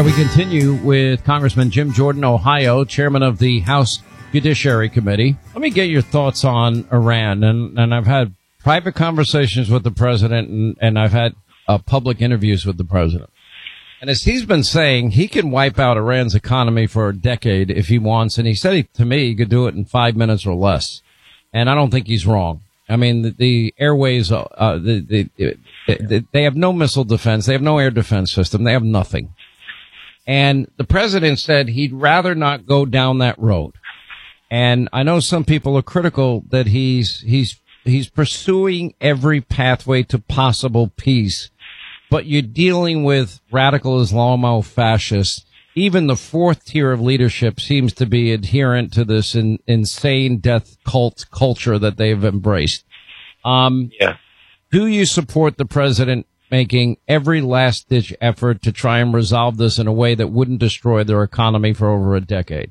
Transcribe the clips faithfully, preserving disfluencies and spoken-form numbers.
All right, we continue with Congressman Jim Jordan, Ohio, chairman of the House Judiciary Committee. Let me get your thoughts on Iran. And, and I've had private conversations with the president, and, and I've had uh, public interviews with the president. And as he's been saying, he can wipe out Iran's economy for a decade if he wants. And he said he, to me he could do it in five minutes or less. And I don't think he's wrong. I mean, the, the airways, uh, the, the, the, they have no missile defense. They have no air defense system. They have nothing. And the president said he'd rather not go down that road. And I know some people are critical that he's, he's, he's pursuing every pathway to possible peace. But you're dealing with radical Islamo-fascists. Even the fourth tier of leadership seems to be adherent to this in, insane death cult culture that they've embraced. Um, yeah. Do you support the president making every last-ditch effort to try and resolve this in a way that wouldn't destroy their economy for over a decade?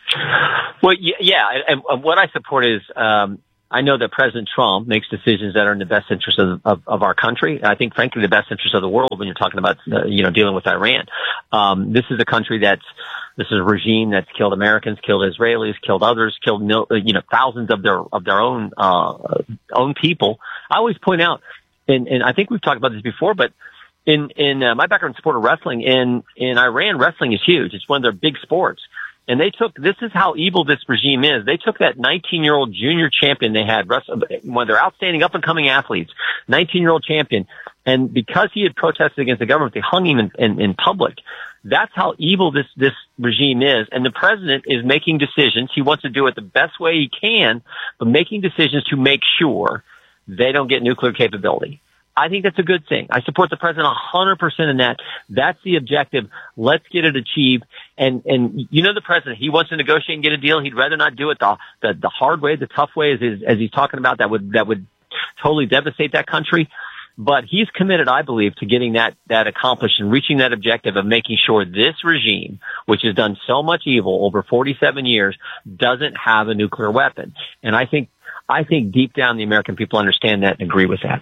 Well, yeah, and, and what I support is um, I know that President Trump makes decisions that are in the best interest of, of, of our country. I think, frankly, the best interest of the world when you're talking about, uh, you know, dealing with Iran. Um, this is a country that's, this is a regime that's killed Americans, killed Israelis, killed others, killed, mil, you know, thousands of their, of their own, uh, own people. I always point out, and, and I think we've talked about this before, but in, in, uh, my background in sport of wrestling, in, in Iran, wrestling is huge. It's one of their big sports. And they took, this is how evil this regime is. They took that nineteen-year-old junior champion they had, one of their outstanding up-and-coming athletes, nineteen-year-old champion, and because he had protested against the government, they hung him in, in, in public. That's how evil this, this regime is. And the president is making decisions. He wants to do it the best way he can, but making decisions to make sure they don't get nuclear capability. I think that's a good thing. I support the president one hundred percent in that. That's the objective. Let's get it achieved. And, and you know the president, he wants to negotiate and get a deal. He'd rather not do it the, the, the hard way, the tough way, as, as he's talking about, that would, that would totally devastate that country. But he's committed, I believe, to getting that, that accomplished and reaching that objective of making sure this regime, which has done so much evil over forty-seven years, doesn't have a nuclear weapon. And I think, I think deep down the American people understand that and agree with that.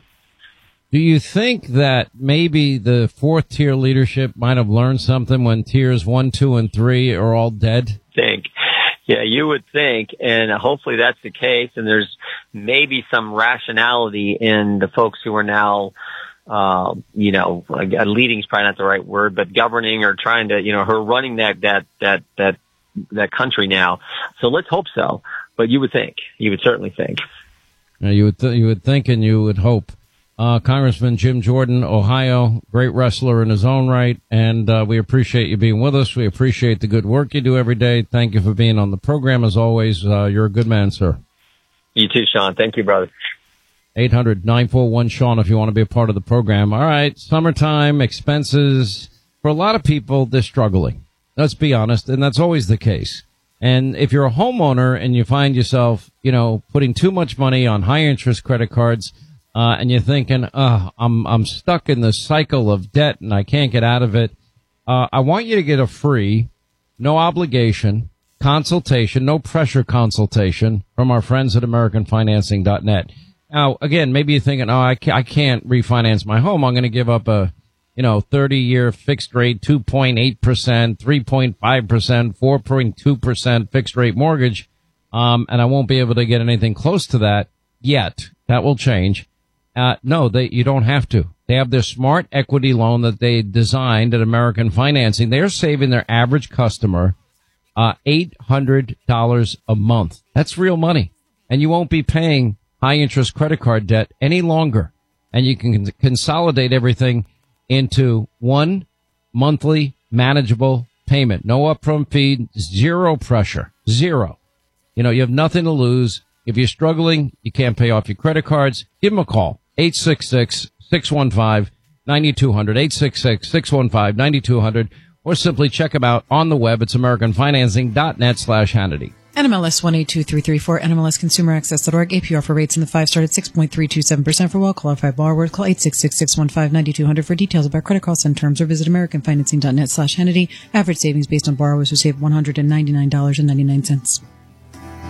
Do you think that maybe the fourth tier leadership might have learned something when tiers one, two, and three are all dead? Think. Yeah, you would think, and hopefully that's the case, and there's maybe some rationality in the folks who are now, uh, you know, leading is probably not the right word, but governing or trying to, you know, who are running that, that, that, that, that country now. So let's hope so. But you would think, you would certainly think. Yeah, you would, th- you would think and you would hope. Uh, Congressman Jim Jordan, Ohio, great wrestler in his own right, and uh, we appreciate you being with us. We appreciate the good work you do every day. Thank you for being on the program. As always, uh, you're a good man, sir. You too, Sean. Thank you, brother. eight hundred nine four one Sean if you want to be a part of the program. All right, summertime, expenses. For a lot of people, they're struggling. Let's be honest, and that's always the case. And if you're a homeowner and you find yourself, you know, putting too much money on high-interest credit cards, Uh, and you're thinking, oh, I'm, I'm stuck in this cycle of debt and I can't get out of it. Uh, I want you to get a free, no obligation consultation, no pressure consultation from our friends at American Financing dot net. Now, again, maybe you're thinking, oh, I can't, I can't refinance my home. I'm going to give up a, you know, thirty year fixed rate, two point eight percent, three point five percent, four point two percent fixed rate mortgage. Um, and I won't be able to get anything close to that yet. That will change. Uh, no, they, you don't have to. They have their smart equity loan that they designed at American Financing. They're saving their average customer, uh, eight hundred dollars a month. That's real money. And you won't be paying high interest credit card debt any longer. And you can con- consolidate everything into one monthly manageable payment. No upfront fee, zero pressure, zero. You know, you have nothing to lose. If you're struggling, you can't pay off your credit cards, give them a call. eight six six, six one five, nine two zero zero, eight six six, six one five, nine two zero zero, or simply check them out on the web. It's American Financing dot net slash Hannity. N M L S one eight two three three four, N M L S Consumer Access dot org. A P R for rates in the five start at six point three two seven percent for well-qualified borrowers. Call eight six six, six one five, nine two zero zero for details about credit costs and terms, or visit American Financing dot net slash Hannity. Average savings based on borrowers who save one hundred ninety-nine dollars and ninety-nine cents.